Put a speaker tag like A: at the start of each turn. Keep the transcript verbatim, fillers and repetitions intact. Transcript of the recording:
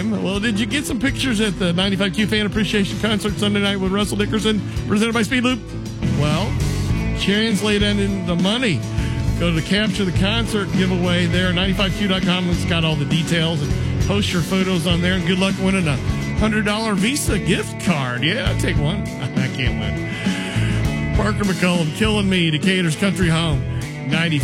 A: time. Well, did you get some pictures at the ninety-five Q Fan Appreciation Concert Sunday night with Russell Dickerson, presented by Speed Loop? Well, translate that into money. Go to the Capture the Concert giveaway there, ninety-five Q dot com. It's got all the details, and post your photos on there, and good luck winning a one hundred dollars Visa gift card. Yeah, I'll take one. I can't win. Parker McCullum, Killing Me, Decatur's Country Home, ninety-five